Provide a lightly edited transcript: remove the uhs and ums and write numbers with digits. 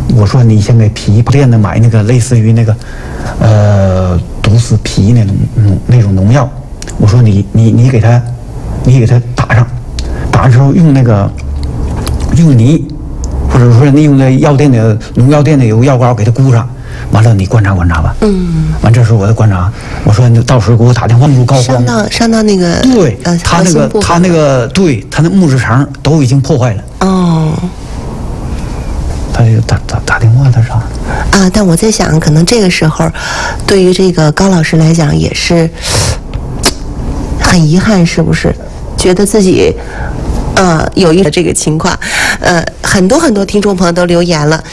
我说你先给皮店的买那个类似于那个毒死皮那种农药，我说你给它打上，打上之后用泥，或者说你用那农药店的有药膏给它箍上，完了你观察观察吧。完这时候我在观察，我说你到时候给我打电话，高光上到那个对，他那木质肠都已经破坏了。他就打电话，他啥啊？但我在想，可能这个时候，对于这个高老师来讲，也是很遗憾，是不是？觉得自己有一个这个情况，很多听众朋友都留言了。